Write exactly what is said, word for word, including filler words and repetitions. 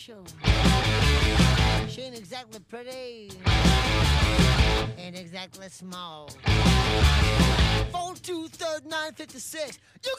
special. She ain't exactly pretty. Ain't exactly small. Four two third nine fifty six. You